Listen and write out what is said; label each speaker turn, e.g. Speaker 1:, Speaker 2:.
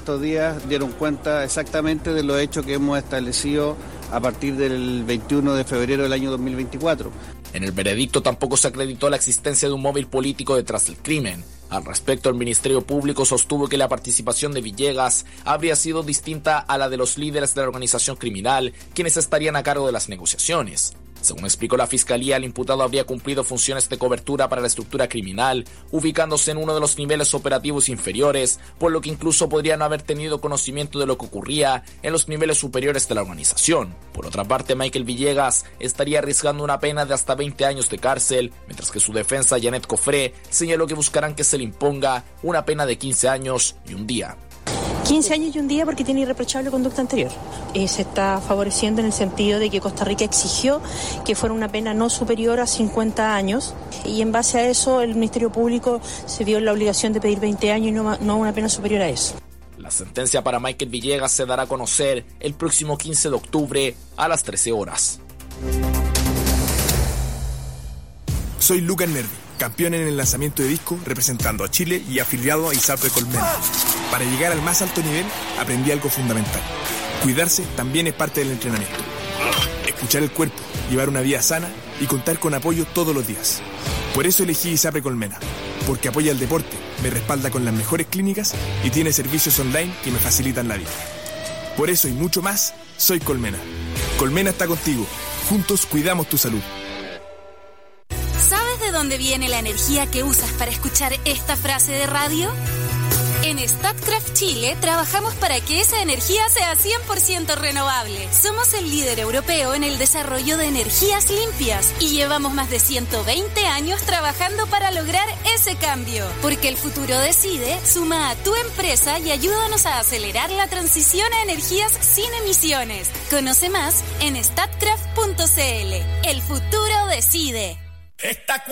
Speaker 1: estos días dieron cuenta exactamente de los hechos que hemos establecido a partir del 21 de febrero del año 2024.
Speaker 2: En el veredicto tampoco se acreditó la existencia de un móvil político detrás del crimen. Al respecto, el Ministerio Público sostuvo que la participación de Villegas habría sido distinta a la de los líderes de la organización criminal, quienes estarían a cargo de las negociaciones. Según explicó la Fiscalía, el imputado habría cumplido funciones de cobertura para la estructura criminal, ubicándose en uno de los niveles operativos inferiores, por lo que incluso podría no haber tenido conocimiento de lo que ocurría en los niveles superiores de la organización. Por otra parte, Michael Villegas estaría arriesgando una pena de hasta 20 años de cárcel, mientras que su defensa, Janet Cofré, señaló que buscarán que se le imponga una pena de 15 años y un día.
Speaker 3: 15 años y un día porque tiene irreprochable conducta anterior. Se está favoreciendo en el sentido de que Costa Rica exigió que fuera una pena no superior a 50 años y en base a eso el Ministerio Público se vio en la obligación de pedir 20 años y no una pena superior a eso.
Speaker 2: La sentencia para Michael Villegas se dará a conocer el próximo 15 de octubre a las 13 horas.
Speaker 4: Soy Lucas Nervi, campeón en el lanzamiento de disco representando a Chile y afiliado a ISAPRE Colmena. Para llegar al más alto nivel aprendí algo fundamental. Cuidarse también es parte del entrenamiento. Escuchar el cuerpo, llevar una vida sana y contar con apoyo todos los días. Por eso elegí ISAPRE Colmena, porque apoya el deporte, me respalda con las mejores clínicas y tiene servicios online que me facilitan la vida. Por eso y mucho más, soy Colmena. Colmena está contigo. Juntos cuidamos tu salud.
Speaker 5: ¿Sabes de dónde viene la energía que usas para escuchar esta frase de radio? En Statkraft Chile trabajamos para que esa energía sea 100% renovable. Somos el líder europeo en el desarrollo de energías limpias y llevamos más de 120 años trabajando para lograr ese cambio. Porque el futuro decide, suma a tu empresa y ayúdanos a acelerar la transición a energías sin emisiones. Conoce más en statkraft.cl. El futuro decide.